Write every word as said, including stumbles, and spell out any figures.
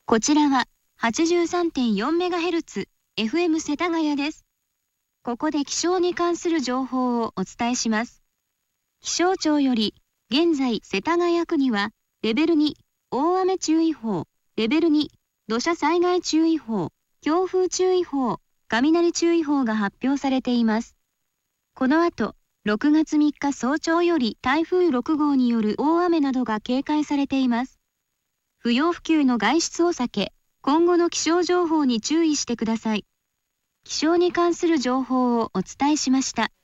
こちらは はちじゅうさんてんよんメガヘルツ エフエム 世田谷です。ここで気象に関する情報をお伝えします。気象庁より、現在世田谷区には、レベルに大雨注意報、レベルに土砂災害注意報、強風注意報、雷注意報が発表されています。この後、ろくがつみっか早朝より台風ろくごうによる大雨などが警戒されています。不要不急の外出を避け、今後の気象情報に注意してください。気象に関する情報をお伝えしました。